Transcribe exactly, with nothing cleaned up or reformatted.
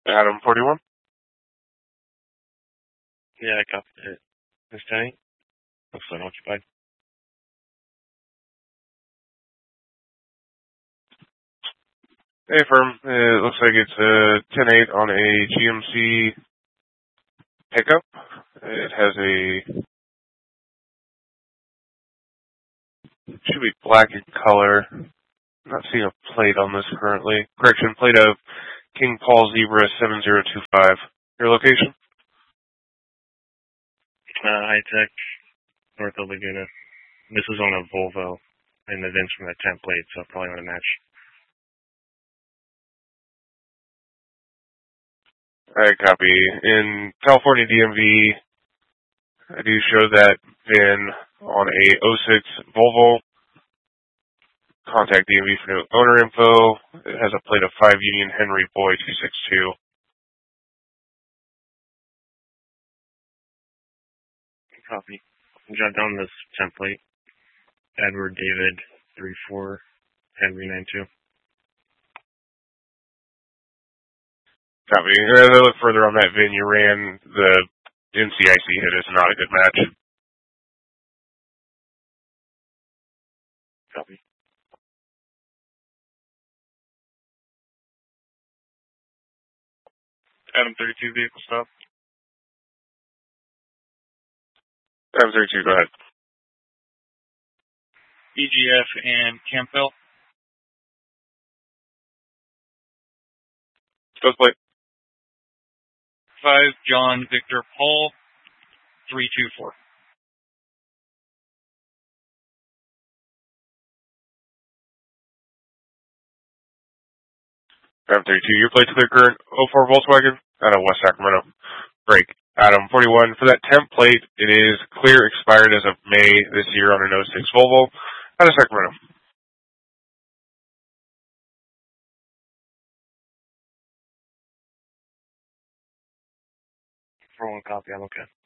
Adam forty-one. Yeah, I copied it. Miss Tenny? Looks unoccupied. Hey, firm. It looks like it's a ten eight on a G M C pickup. It has a, should be black in color. I'm not seeing a plate on this currently. Correction, plate of King Paul Zebra seven zero two five. Your location? Uh, High Tech, north of Laguna. This is on a Volvo, and the V I N's from the template, so probably want to match. Alright, copy. In California D M V, I do show that V I N on a oh six Volvo. Contact D M V for new owner info. It has a plate of five Union Henry Boy two six two. Copy. Jot down this template. Edward David three four Henry nine two. Copy. As I look further on that V I N you ran, the N C I C hit is not a good match. Copy. Adam thirty-two vehicle stop. Adam thirty-two, go ahead. E G F and Campbell. Ghost plate. Five John Victor Paul three two four. Adam thirty-two, your plate's clear current oh four Volkswagen out of West Sacramento. Break. Adam forty-one, for that temp plate, it is clear expired as of May this year on an oh six Volvo out of Sacramento. For one copy, I'm okay.